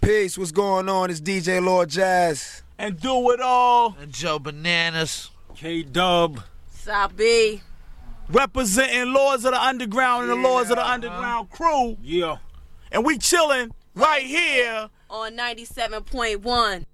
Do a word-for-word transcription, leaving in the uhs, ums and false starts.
Peace, what's going on? It's D J Lord Jazz. And Do It All. And Joe Bananas. K-Dub. Sabi. Representing Lords of the Underground and yeah, the Lords of the uh-huh. Underground crew. Yeah. And we chilling right here on ninety-seven point one.